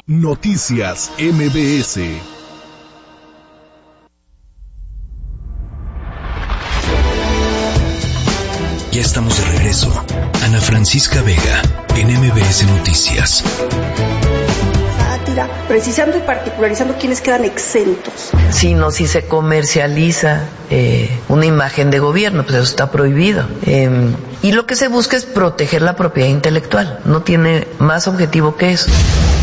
Noticias MBS. Ya estamos de regreso. Ana Francisca Vega, en MBS Noticias. Precisando y particularizando quienes quedan exentos. Sino si se comercializa una imagen de gobierno, pues eso está prohibido. Y lo que se busca es proteger la propiedad intelectual. No tiene más objetivo que eso.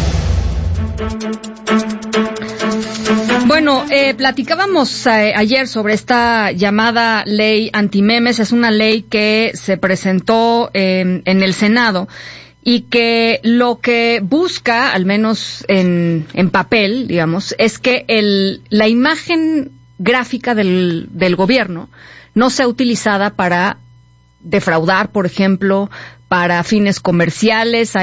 Bueno, platicábamos ayer sobre esta llamada ley antimemes. Es una ley que se presentó en el Senado y que lo que busca, al menos en papel, digamos, es que la imagen gráfica del gobierno no sea utilizada para defraudar, por ejemplo, para fines comerciales.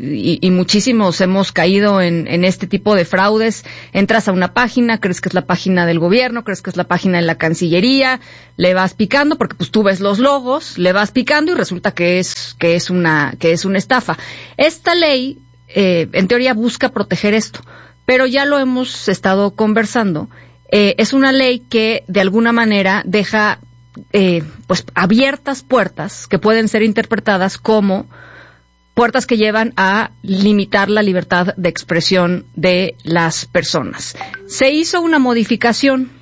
Y muchísimos hemos caído en este tipo de fraudes. Entras a una página, crees que es la página del gobierno, crees que es la página de la Cancillería, le vas picando porque pues tú ves los logos, le vas picando y resulta que es una estafa. Esta ley en teoría busca proteger esto, pero ya lo hemos estado conversando. Es una ley que de alguna manera deja pues abiertas puertas que pueden ser interpretadas como puertas que llevan a limitar la libertad de expresión de las personas. Se hizo una modificación,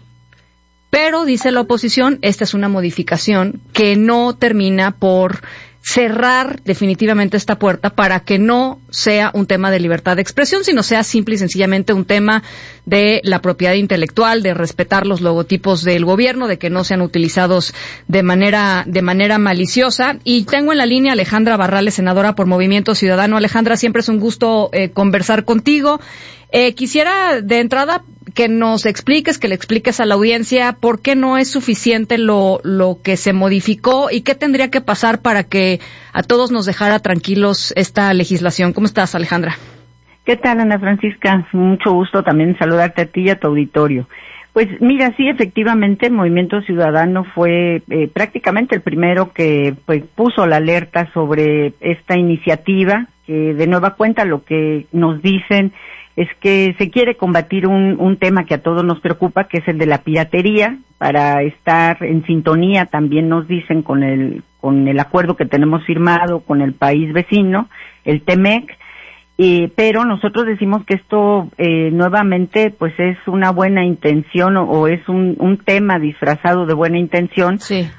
pero dice la oposición, esta es una modificación que no termina por cerrar definitivamente esta puerta para que no sea un tema de libertad de expresión, sino sea simple y sencillamente un tema de la propiedad intelectual, de respetar los logotipos del gobierno, de que no sean utilizados de manera maliciosa. Y tengo en la línea a Alejandra Barrales, senadora por Movimiento Ciudadano. Alejandra, siempre es un gusto conversar contigo. Quisiera de entrada que nos expliques, que le expliques a la audiencia por qué no es suficiente lo que se modificó y qué tendría que pasar para que a todos nos dejara tranquilos esta legislación. ¿Cómo estás, Alejandra? ¿Qué tal, Ana Francisca? Mucho gusto también saludarte a ti y a tu auditorio. Pues mira, sí, efectivamente, el Movimiento Ciudadano fue prácticamente el primero que pues puso la alerta sobre esta iniciativa, que de nueva cuenta lo que nos dicen es que se quiere combatir un tema que a todos nos preocupa, que es el de la piratería, para estar en sintonía, también nos dicen, con el acuerdo que tenemos firmado con el país vecino, el TEMEC, pero nosotros decimos que esto nuevamente pues es una buena intención o es un tema disfrazado de buena intención, sí.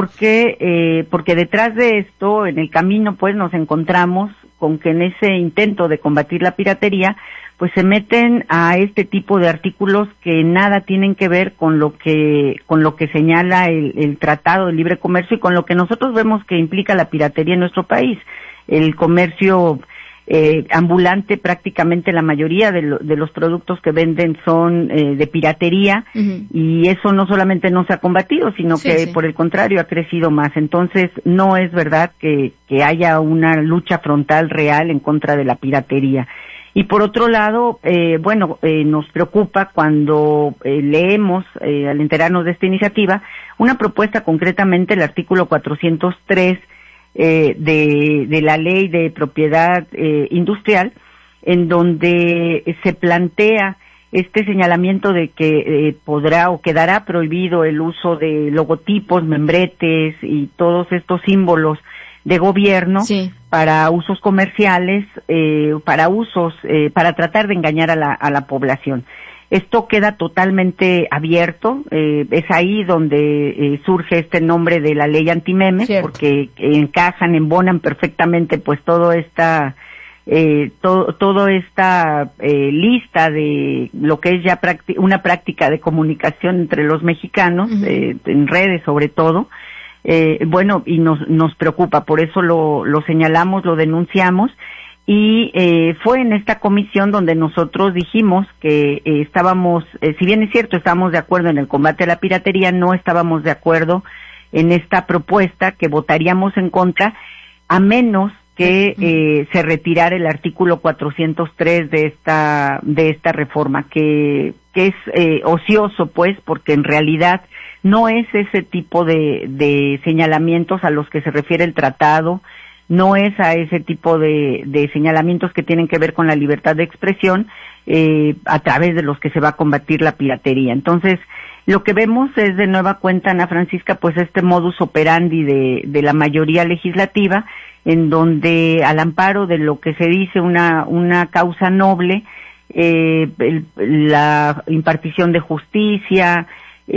Porque detrás de esto, en el camino, pues nos encontramos con que en ese intento de combatir la piratería, pues se meten a este tipo de artículos que nada tienen que ver con lo que señala el Tratado de Libre Comercio y con lo que nosotros vemos que implica la piratería en nuestro país. El comercio ambulante, prácticamente la mayoría de los productos que venden son de piratería, uh-huh. Y eso no solamente no se ha combatido, sino sí, que sí. Por el contrario ha crecido más. Entonces no es verdad que haya una lucha frontal real en contra de la piratería. Y por otro lado, nos preocupa cuando leemos, al enterarnos de esta iniciativa, una propuesta, concretamente el artículo 403 de la Ley de Propiedad Industrial, en donde se plantea este señalamiento de que podrá o quedará prohibido el uso de logotipos, membretes y todos estos símbolos de gobierno, sí. Para usos comerciales, para tratar de engañar a la población. Esto queda totalmente abierto, es ahí donde surge este nombre de la ley antimemes, cierto. Porque embonan perfectamente pues toda esta lista de lo que es ya una práctica de comunicación entre los mexicanos, uh-huh. En redes sobre todo. Y nos preocupa, por eso lo señalamos, lo denunciamos, y fue en esta comisión donde nosotros dijimos que estábamos, si bien es cierto, estábamos de acuerdo en el combate a la piratería, no estábamos de acuerdo en esta propuesta, que votaríamos en contra, a menos que se retirara el artículo 403 de esta reforma, que es ocioso, pues, porque en realidad no es ese tipo de señalamientos a los que se refiere el tratado, no es a ese tipo de señalamientos que tienen que ver con la libertad de expresión, a través de los que se va a combatir la piratería. Entonces, lo que vemos es de nueva cuenta, Ana Francisca, pues este modus operandi de la mayoría legislativa, en donde al amparo de lo que se dice una causa noble, la impartición de justicia,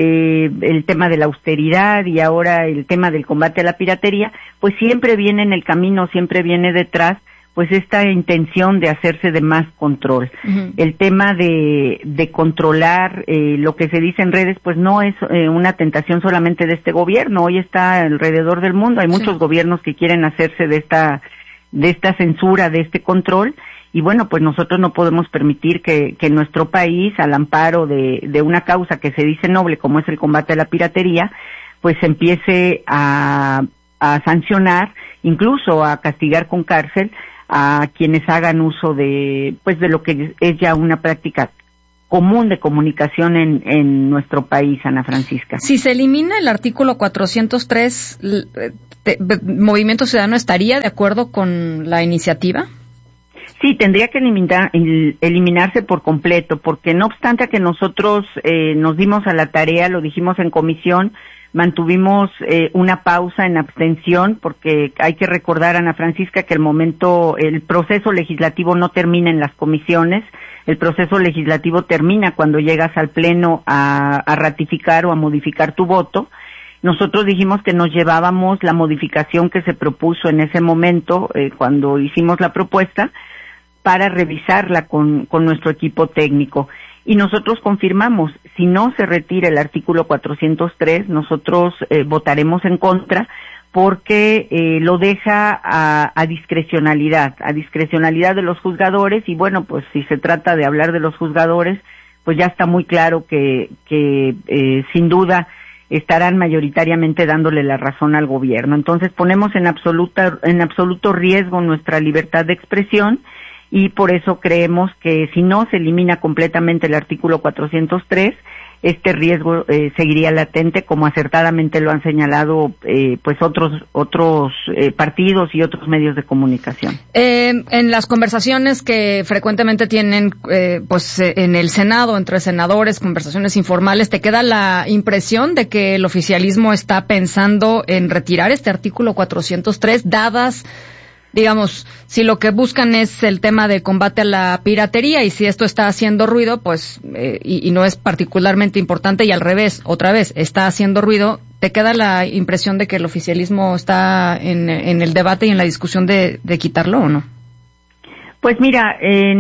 el tema de la austeridad y ahora el tema del combate a la piratería, pues siempre viene en el camino, siempre viene detrás, pues esta intención de hacerse de más control. Uh-huh. El tema de controlar lo que se dice en redes, pues no es una tentación solamente de este gobierno, hoy está alrededor del mundo, hay muchos gobiernos que quieren hacerse de esta censura, de este control, y bueno, pues nosotros no podemos permitir que nuestro país, al amparo de una causa que se dice noble, como es el combate a la piratería, pues empiece a sancionar, incluso a castigar con cárcel a quienes hagan uso de lo que es ya una práctica común de comunicación en nuestro país, Ana Francisca. Si se elimina el artículo 403, ¿Movimiento Ciudadano estaría de acuerdo con la iniciativa? Sí, tendría que eliminarse por completo, porque no obstante a que nosotros nos dimos a la tarea, lo dijimos en comisión, mantuvimos una pausa en abstención, porque hay que recordar, Ana Francisca, que el proceso legislativo no termina en las comisiones, el proceso legislativo termina cuando llegas al pleno a ratificar o a modificar tu voto. Nosotros dijimos que nos llevábamos la modificación que se propuso en ese momento, cuando hicimos la propuesta, para revisarla con nuestro equipo técnico. Y nosotros confirmamos, si no se retira el artículo 403, nosotros votaremos en contra, porque lo deja a discrecionalidad de los juzgadores, y bueno, pues si se trata de hablar de los juzgadores, pues ya está muy claro que sin duda estarán mayoritariamente dándole la razón al gobierno. Entonces ponemos en absoluto riesgo nuestra libertad de expresión, y por eso creemos que si no se elimina completamente el artículo 403, este riesgo seguiría latente, como acertadamente lo han señalado pues otros partidos y otros medios de comunicación. En las conversaciones que frecuentemente tienen en el Senado, entre senadores, conversaciones informales, ¿te queda la impresión de que el oficialismo está pensando en retirar este artículo 403, dadas, digamos, si lo que buscan es el tema de combate a la piratería, y si esto está haciendo ruido, pues, y no es particularmente importante, y al revés, otra vez, está haciendo ruido, ¿te queda la impresión de que el oficialismo está en el debate y en la discusión de quitarlo o no? Pues mira,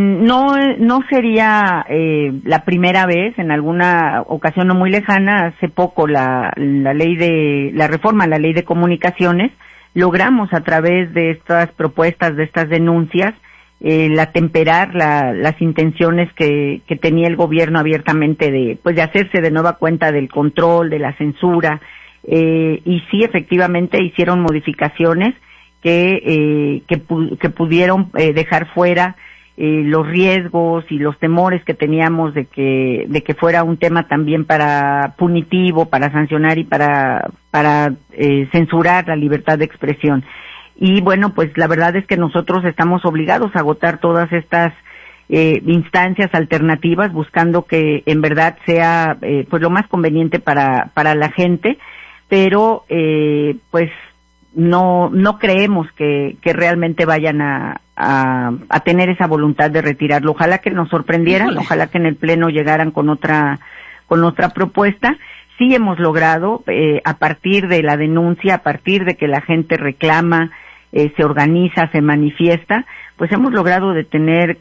no sería la primera vez, en alguna ocasión no muy lejana, hace poco la reforma a la ley de comunicaciones, logramos a través de estas propuestas, de estas denuncias, temperar las intenciones que tenía el gobierno abiertamente de hacerse de nueva cuenta del control, de la censura, y sí, efectivamente hicieron modificaciones que pudieron dejar fuera los riesgos y los temores que teníamos de que fuera un tema también para punitivo, para sancionar y para censurar la libertad de expresión. Y bueno, pues la verdad es que nosotros estamos obligados a agotar todas estas instancias alternativas, buscando que en verdad sea lo más conveniente para la gente, pero pues no creemos que realmente vayan a tener esa voluntad de retirarlo. Ojalá que nos sorprendieran, ojalá que en el pleno llegaran con otra propuesta. Sí hemos logrado, a partir de la denuncia, a partir de que la gente reclama, se organiza, se manifiesta, pues hemos logrado detener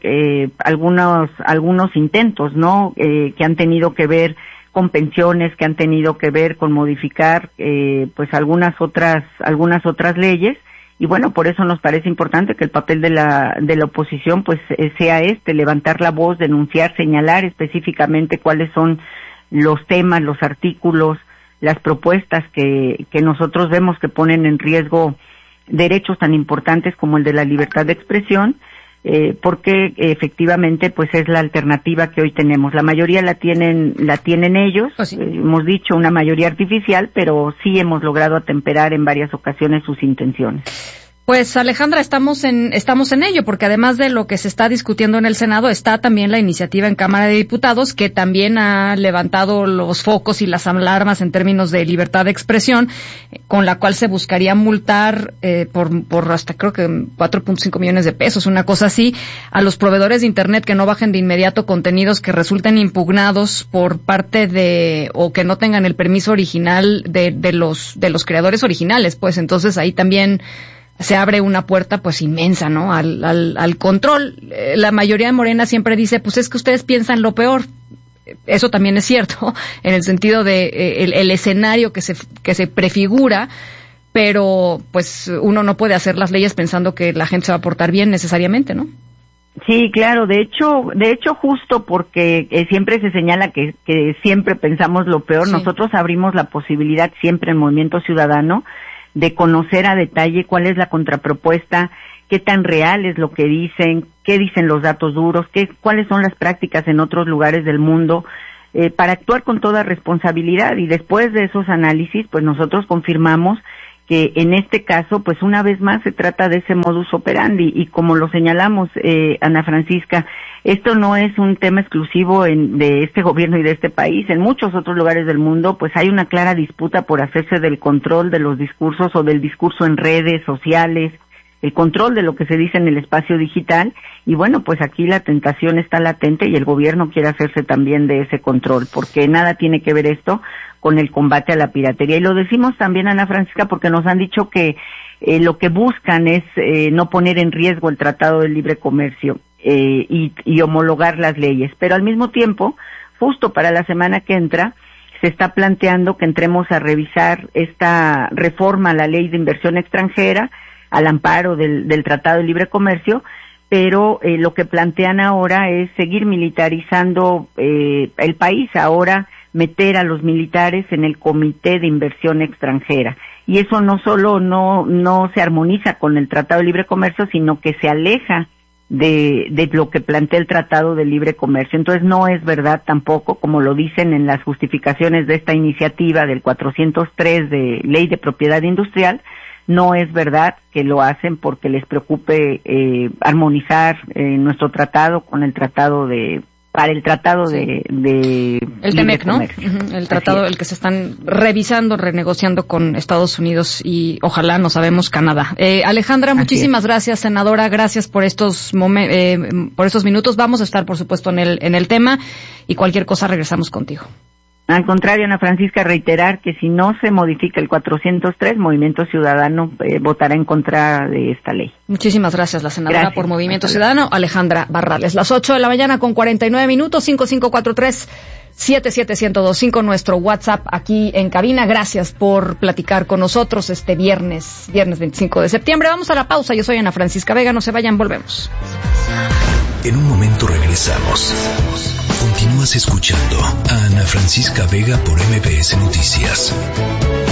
algunos intentos, ¿no? Que han tenido que ver con pensiones, que han tenido que ver con modificar algunas otras leyes. Y bueno, por eso nos parece importante que el papel de la oposición sea levantar la voz, denunciar, señalar específicamente cuáles son los temas, los artículos, las propuestas que nosotros vemos que ponen en riesgo derechos tan importantes como el de la libertad de expresión, porque efectivamente es la alternativa que hoy tenemos. La mayoría la tienen ellos, sí. Hemos dicho una mayoría artificial, pero sí hemos logrado atemperar en varias ocasiones sus intenciones. Pues Alejandra, estamos en ello, porque además de lo que se está discutiendo en el Senado, está también la iniciativa en Cámara de Diputados, que también ha levantado los focos y las alarmas en términos de libertad de expresión, con la cual se buscaría multar por hasta creo que 4.5 millones de pesos, una cosa así, a los proveedores de Internet que no bajen de inmediato contenidos que resulten impugnados por parte de, o que no tengan el permiso original de los creadores originales. Pues entonces ahí también se abre una puerta pues inmensa, ¿no? Al control. La mayoría de Morena siempre dice, pues es que ustedes piensan lo peor. Eso también es cierto, en el sentido de el escenario que se prefigura, pero pues uno no puede hacer las leyes pensando que la gente se va a portar bien necesariamente, ¿no? Sí, claro, de hecho justo porque siempre se señala que siempre pensamos lo peor, sí. Nosotros abrimos la posibilidad siempre en Movimiento Ciudadano de conocer a detalle cuál es la contrapropuesta, qué tan real es lo que dicen, qué dicen los datos duros, cuáles son las prácticas en otros lugares del mundo, para actuar con toda responsabilidad. Y después de esos análisis, pues nosotros confirmamos que en este caso, pues una vez más se trata de ese modus operandi, y como lo señalamos, Ana Francisca, esto no es un tema exclusivo de este gobierno y de este país. En muchos otros lugares del mundo, pues hay una clara disputa por hacerse del control de los discursos o del discurso en redes sociales, el control de lo que se dice en el espacio digital, y bueno, pues aquí la tentación está latente y el gobierno quiere hacerse también de ese control, porque nada tiene que ver esto con el combate a la piratería. Y lo decimos también, Ana Francisca, porque nos han dicho que lo que buscan es no poner en riesgo el Tratado de Libre Comercio y homologar las leyes. Pero al mismo tiempo, justo para la semana que entra, se está planteando que entremos a revisar esta reforma a la Ley de Inversión Extranjera, al amparo del Tratado de Libre Comercio, pero lo que plantean ahora es seguir militarizando el país, ahora meter a los militares en el Comité de Inversión Extranjera. Y eso no solo no se armoniza con el Tratado de Libre Comercio, sino que se aleja de lo que plantea el Tratado de Libre Comercio. Entonces no es verdad tampoco, como lo dicen en las justificaciones de esta iniciativa del 403 de Ley de Propiedad Industrial, no es verdad que lo hacen porque les preocupe armonizar nuestro tratado con el tratado de el TEMEC, ¿no? El tratado, el que se están revisando, renegociando con Estados Unidos y ojalá, no sabemos, Canadá. Alejandra, muchísimas gracias, senadora, gracias por estos minutos. Vamos a estar, por supuesto, en el tema y cualquier cosa regresamos contigo. Al contrario, Ana Francisca, reiterar que si no se modifica el 403, Movimiento Ciudadano votará en contra de esta ley. Muchísimas gracias, la senadora por Movimiento Ciudadano, Alejandra Barrales. Las 8:49 a.m, 5543-77125, nuestro WhatsApp aquí en cabina. Gracias por platicar con nosotros este viernes 25 de septiembre. Vamos a la pausa, yo soy Ana Francisca Vega, no se vayan, volvemos. En un momento regresamos. Continúas escuchando a Ana Francisca Vega por MBS Noticias.